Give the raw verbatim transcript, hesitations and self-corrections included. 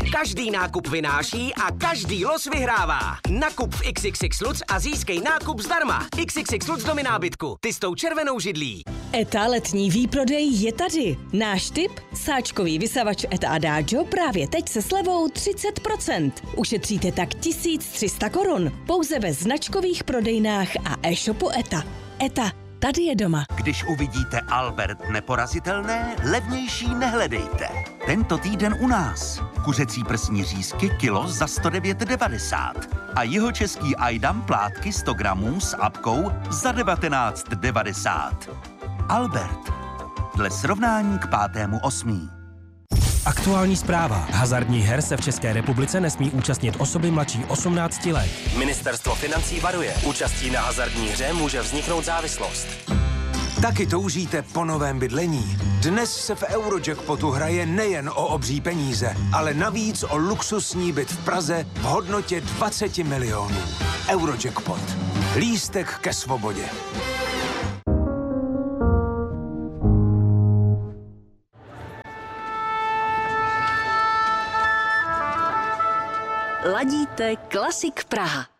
Každý nákup vynáší a každý los vyhrává. Nakup v X X X Lutz a získej nákup zdarma. X X X Lutz domy nábytku. Ty s tou červenou židlí. ETA letní výprodej je tady. Náš tip? Sáčkový vysavač ETA Adagio právě teď se slevou třicet procent. Ušetříte tak tisíc tři sta korun. Pouze ve značkových prodejnách a e-shopu ETA. ETA, tady je doma. Když uvidíte Albert neporazitelné, levnější nehledejte. Tento týden u nás. Kuřecí prsní řízky kilo za sto devět devadesát. A jihočeský Ajdam plátky sto gramů s apkou za devatenáct devadesát. Albert. Dle srovnání k pátému osmí. Aktuální zpráva. Hazardních her se v České republice nesmí účastnit osoby mladší osmnácti let. Ministerstvo financí varuje. Účastí na hazardní hře může vzniknout závislost. Taky toužíte po novém bydlení? Dnes se v Eurojackpotu hraje nejen o obří peníze, ale navíc o luxusní byt v Praze v hodnotě dvacet milionů. Eurojackpot. Lístek ke svobodě. Ladíte Klasik Praha.